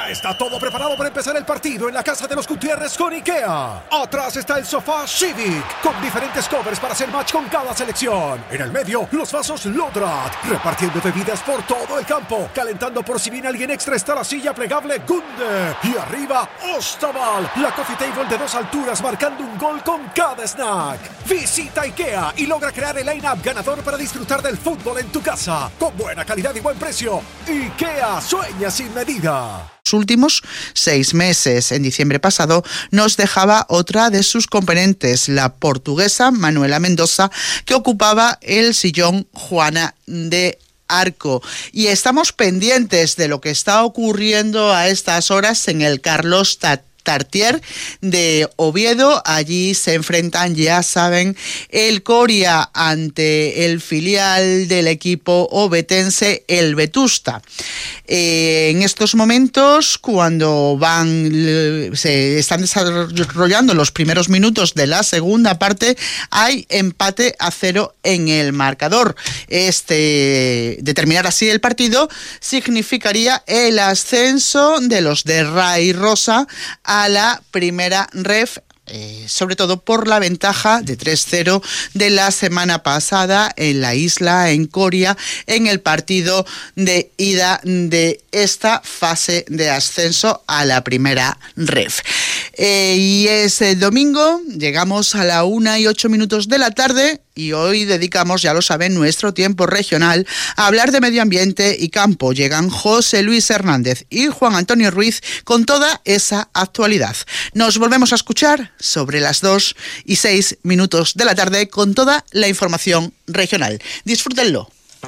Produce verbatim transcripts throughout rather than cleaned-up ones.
Ya está todo preparado para empezar el partido en la casa de los Gutiérrez con IKEA. Atrás está el sofá Civic, con diferentes covers para hacer match con cada selección. En el medio, los vasos Lodrat, repartiendo bebidas por todo el campo. Calentando por si viene alguien extra está la silla plegable Gunde. Y arriba, Ostaval, la coffee table de dos alturas marcando un gol con cada snack. Visita IKEA y logra crear el line-up ganador para disfrutar del fútbol en tu casa. Con buena calidad y buen precio. IKEA, sueña sin medida. Los últimos seis meses, en diciembre pasado, nos dejaba otra de sus componentes, la portuguesa Manuela Mendoza, que ocupaba el sillón Juana de Arco. Y estamos pendientes de lo que está ocurriendo a estas horas en el Carlos Tat Tartier de Oviedo. Allí se enfrentan, ya saben, el Coria ante el filial del equipo ovetense, el Vetusta. Eh, en estos momentos, cuando van, se están desarrollando los primeros minutos de la segunda parte, hay empate a cero en el marcador. Este, determinar así el partido significaría el ascenso de los de Ray Rosa a la primera ref, eh, sobre todo por la ventaja de tres cero de la semana pasada en la isla, en Coria, en el partido de ida de esta fase de ascenso a la primera ref. Eh, y ese domingo llegamos a la una y ocho minutos de la tarde y hoy dedicamos, ya lo saben, nuestro tiempo regional a hablar de medio ambiente y campo. Llegan José Luis Hernández y Juan Antonio Ruiz con toda esa actualidad. Nos volvemos a escuchar sobre las dos y seis minutos de la tarde con toda la información regional. Disfrútenlo.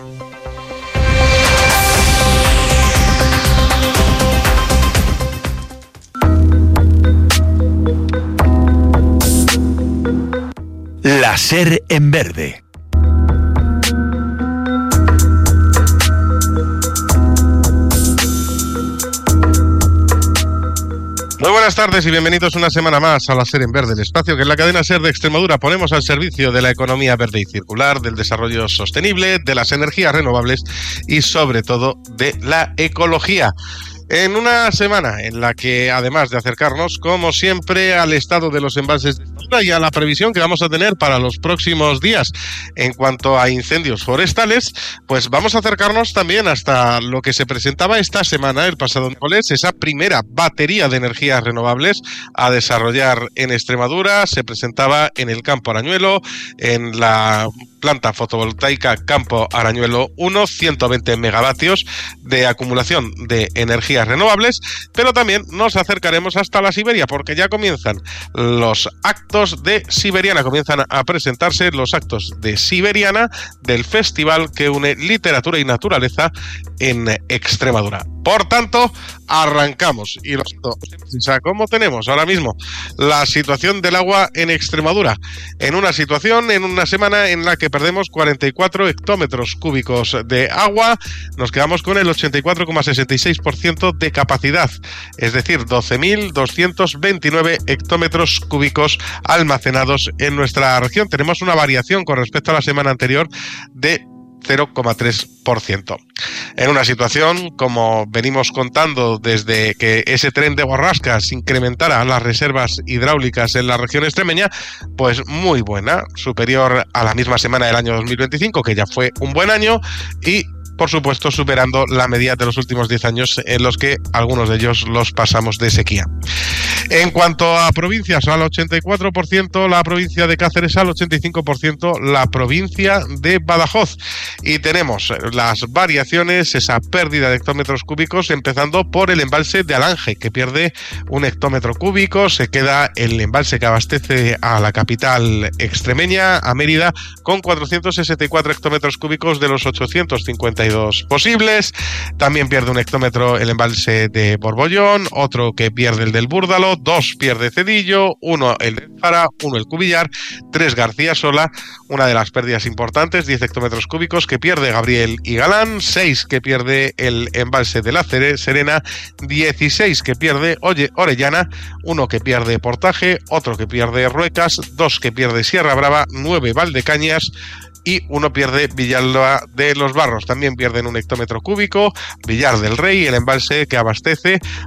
La SER en verde. Muy buenas tardes y bienvenidos una semana más a la SER en verde, el espacio que en la cadena SER de Extremadura ponemos al servicio de la economía verde y circular, del desarrollo sostenible, de las energías renovables y sobre todo de la ecología. En una semana en la que, además de acercarnos, como siempre, al estado de los embalses de Extremadura y a la previsión que vamos a tener para los próximos días en cuanto a incendios forestales, pues vamos a acercarnos también hasta lo que se presentaba esta semana, el pasado miércoles, esa primera batería de energías renovables a desarrollar en Extremadura. Se presentaba en el Campo Arañuelo, en la planta fotovoltaica Campo Arañuelo uno, ciento veinte megavatios de acumulación de energía renovables, pero también nos acercaremos hasta la Siberia porque ya comienzan los actos de Siberiana, comienzan a presentarse los actos de Siberiana del festival que une literatura y naturaleza en Extremadura. Por tanto, arrancamos. Y ¿cómo tenemos ahora mismo la situación del agua en Extremadura? En una situación, en una semana en la que perdemos cuarenta y cuatro hectómetros cúbicos de agua, nos quedamos con el ochenta y cuatro coma sesenta y seis por ciento de capacidad, es decir, doce mil doscientos veintinueve hectómetros cúbicos almacenados en nuestra región. Tenemos una variación con respecto a la semana anterior de cero coma tres por ciento. En una situación, como venimos contando desde que ese tren de borrascas incrementara las reservas hidráulicas en la región extremeña, pues muy buena, superior a la misma semana del año dos mil veinticinco, que ya fue un buen año, y por supuesto superando la media de los últimos diez años en los que algunos de ellos los pasamos de sequía. En cuanto a provincias, al ochenta y cuatro por ciento la provincia de Cáceres, al ochenta y cinco por ciento la provincia de Badajoz. Y tenemos las variaciones, esa pérdida de hectómetros cúbicos, empezando por el embalse de Alange, que pierde un hectómetro cúbico. Se queda el embalse que abastece a la capital extremeña, a Mérida, con cuatrocientos sesenta y cuatro hectómetros cúbicos de los ochocientos cincuenta y dos posibles. También pierde un hectómetro el embalse de Borbollón, otro que pierde el del Búrdalo, dos pierde Cedillo, uno el de Zara, uno el Cubillar, tres García Sola, una de las pérdidas importantes, diez hectómetros cúbicos que pierde Gabriel y Galán, seis que pierde el embalse de la Serena, dieciséis que pierde Oye Orellana, uno que pierde Portaje, otro que pierde Ruecas, dos que pierde Sierra Brava, nueve Valdecañas, y uno pierde Villalba de los Barros. También pierden un hectómetro cúbico Villar del Rey, el embalse que abastece